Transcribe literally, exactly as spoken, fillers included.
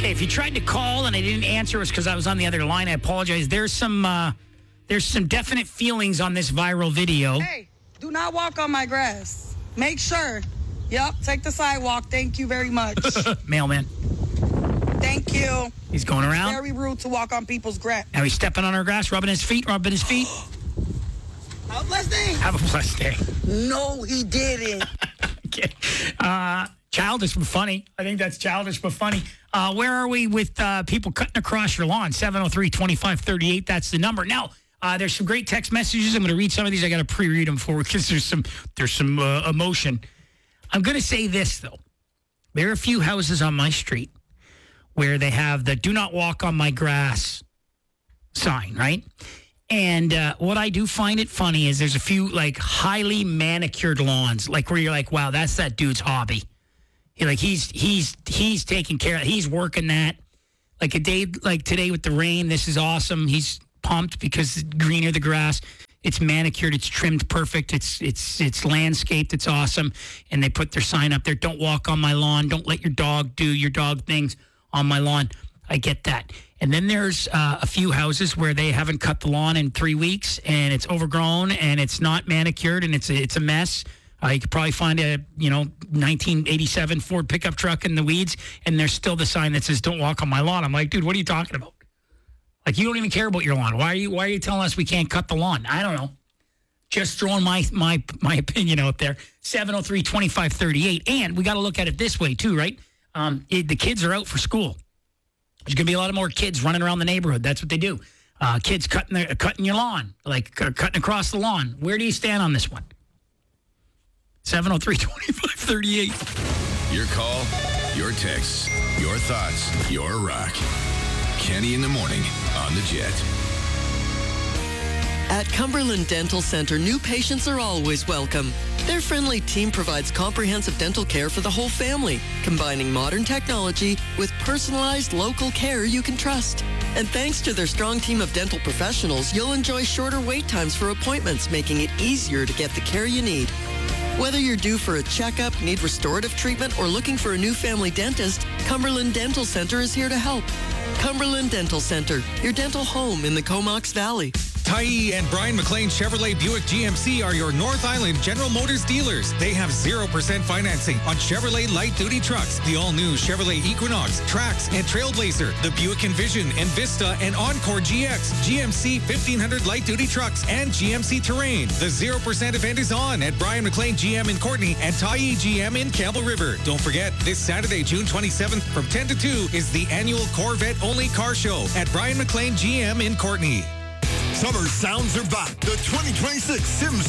Hey, if you tried to call and I didn't answer, it was because I was on the other line. I apologize. There's some uh, there's some definite feelings on this viral video. Hey, do not walk on my grass. Make sure. Yep, take the sidewalk. Thank you very much. Mailman. Thank you. He's going around. Very rude to walk on people's grass. Now he's stepping on our grass, rubbing his feet, rubbing his feet. Have a blessed day. Have a blessed day. No, he didn't. Okay. Uh, childish but funny. I think that's childish but funny. Uh, where are we with uh, people cutting across your lawn? seven oh three, two five three eight. That's the number. Now, uh, there's some great text messages. I'm going to read some of these. I got to pre-read them for because there's some there's some uh, emotion. I'm going to say this, though. There are a few houses on my street where they have the do not walk on my grass sign, right? And uh, what I do find it funny is there's a few like highly manicured lawns, like where you're like, wow, that's that dude's hobby. You're like he's he's he's taking care of it. He's working that. Like a day like today with the rain, this is awesome. He's pumped because the greener the grass. It's manicured, it's trimmed perfect, it's it's it's landscaped, it's awesome. And they put their sign up there, don't walk on my lawn, don't let your dog do your dog things on my lawn. I get that. And then there's uh, a few houses where they haven't cut the lawn in three weeks and it's overgrown and it's not manicured and it's a, it's a mess. Uh, you could probably find a, you know, nineteen eighty-seven Ford pickup truck in the weeds and there's still the sign that says don't walk on my lawn. I'm like, dude, what are you talking about? Like, you don't even care about your lawn. Why are you why are you telling us we can't cut the lawn? I don't know. Just throwing my my my opinion out there. seven oh three, two five three eight. And we got to look at it this way, too, right? Um, it, the kids are out for school. There's going to be a lot of more kids running around the neighborhood. That's what they do. Uh, kids cutting their, cutting your lawn, like c- cutting across the lawn. Where do you stand on this one? seven oh three, two five three eight. Your call, your texts, your thoughts, your rock. Kenny in the morning on the Jet. At Cumberland Dental Center, new patients are always welcome. Their friendly team provides comprehensive dental care for the whole family, combining modern technology with personalized local care you can trust. And thanks to their strong team of dental professionals, you'll enjoy shorter wait times for appointments, making it easier to get the care you need. Whether you're due for a checkup, need restorative treatment, or looking for a new family dentist, Cumberland Dental Center is here to help. Cumberland Dental Center, your dental home in the Comox Valley. Tyee and Brian McLean Chevrolet Buick G M C are your North Island General Motors dealers. They have zero percent financing on Chevrolet light-duty trucks, the all-new Chevrolet Equinox, Trax, and Trailblazer, the Buick Envision, and Vista, and Encore G X, G M C fifteen hundred light-duty trucks, and G M C Terrain. The zero percent event is on at Brian McLean G M in Courtney and Tyee G M in Campbell River. Don't forget, this Saturday, June twenty-seventh, from ten to two, is the annual Corvette-only car show at Brian McLean G M in Courtney. Summer sounds are back. The twenty twenty-six Sims